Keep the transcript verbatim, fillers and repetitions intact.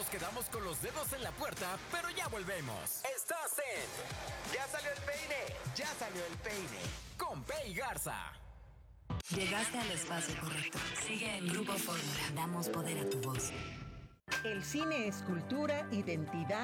nos quedamos con los dedos en la puerta, pero ya volvemos. Estás en ¡Ya salió el peine! ¡Ya salió el peine! Con Pe y Garza. Llegaste al espacio correcto. Sigue en Grupo Fórmula. Damos poder a tu voz. El cine es cultura, identidad